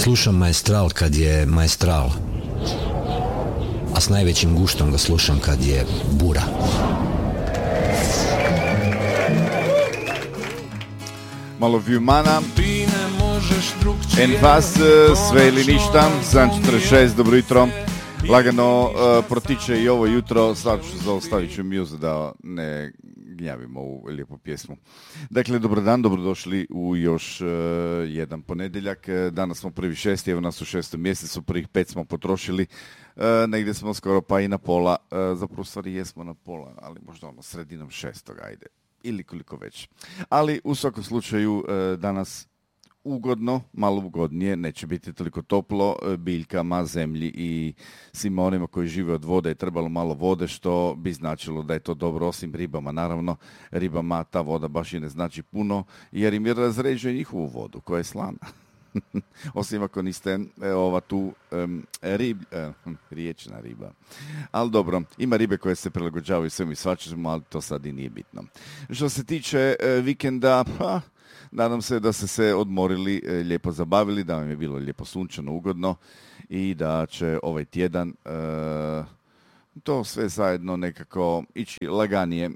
slušam Maestral kad je Maestral, a s najvećim guštom ga slušam kad je bura. Malo Vjumana, Enfas, sve ili ništa, 7.46, dobro jutro. Lagano protiče i ovo jutro, sad ću zaustavit ću mjuzu da ne gnjavimo ovu lijepu pjesmu. Dakle, dobar dan, dobrodošli u još jedan ponedjeljak. Danas smo 1.6., evo nas u 6. mjesecu, prvih 5 smo potrošili, negdje smo skoro pa i na pola, zapravo stvari jesmo na pola, ali možda sredinom 6. ajde, ili koliko već. Ali u svakom slučaju danas ugodno, malo ugodnije, neće biti toliko toplo, biljkama, zemlji i svima onima koji žive od vode je trebalo malo vode, što bi značilo da je to dobro, osim ribama. Naravno, ribama ta voda baš i ne znači puno, jer im je razređuje njihovu vodu, koja je slana. Osim ako niste ova tu riječna riba. Ali dobro, ima ribe koje se prilagođavaju svemu i svačemu, ali to sad i nije bitno. Što se tiče vikenda, nadam se da ste se odmorili, lijepo zabavili, da vam je bilo lijepo sunčano, ugodno i da će ovaj tjedan to sve zajedno nekako ići laganije.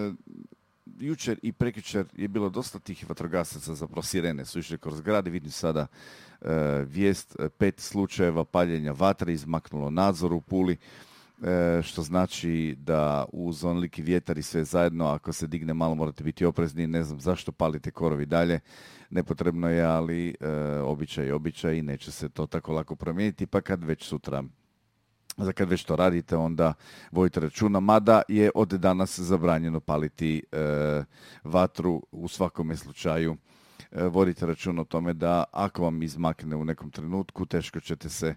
Jučer i prekjučer je bilo dosta tih vatrogasaca, zapravo sirene su išli kroz grad i vidim sada vijest, 5 slučajeva paljenja vatre izmaknulo nadzor u Puli, što znači da uz onoliki vjetar i sve zajedno, ako se digne malo morate biti oprezni, ne znam zašto palite korovi dalje, nepotrebno je, ali običaj i neće se to tako lako promijeniti, pa kad već sutra, kad već to radite, onda vodite računa, mada je od danas zabranjeno paliti vatru u svakome slučaju. Vodite računa o tome da ako vam izmakne u nekom trenutku, teško ćete se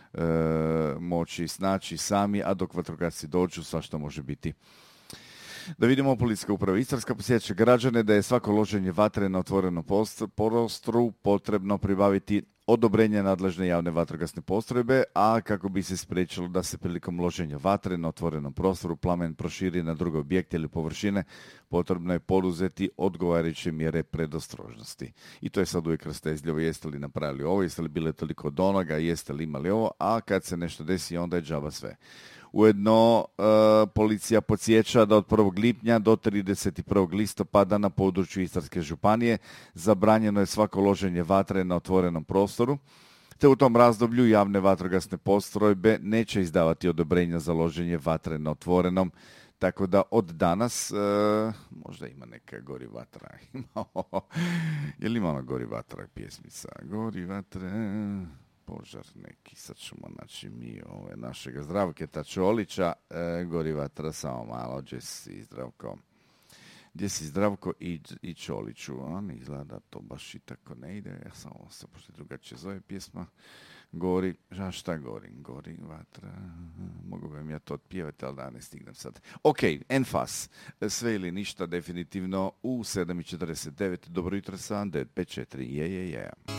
moći snaći sami, a dok vatrogasci dođu, svašta može biti. Da vidimo, Policijska uprava Istarska podsjeća građane da je svako loženje vatre na otvorenom prostoru potrebno pribaviti odobrenje nadležne javne vatrogasne postrojbe, a kako bi se spriječilo da se prilikom loženja vatre na otvorenom prostoru plamen proširi na druge objekte ili površine, potrebno je poduzeti odgovarajuće mjere predostrožnosti. I to je sad uvijek rastezljivo, jeste li napravili ovo, jeste li bile toliko od onoga, jeste li imali ovo, a kad se nešto desi, onda je džaba sve. Ujedno, policija podsjeća da od 1. lipnja do 31. listopada na području Istarske županije zabranjeno je svako loženje vatre na otvorenom prostoru, te u tom razdoblju javne vatrogasne postrojbe neće izdavati odobrenja za loženje vatre na otvorenom, tako da od danas, možda ima neka gori vatra. Je li ima ona gori vatra pjesmica? Gori vatra... požar neki, sad ćemo naći mi našega Zdravketa Čolića, gori vatra, samo malo, gdje si Zdravko i Čoliću, on izgleda to baš i tako ne ide, ja samo se pošto drugačije zove pjesma, gori, šta gori vatra, mogu bi ja to otpjevati, ali da ne stignem sad. Ok, Enfas, sve ili ništa, definitivno u 7.49, dobro jutro sa 954, je.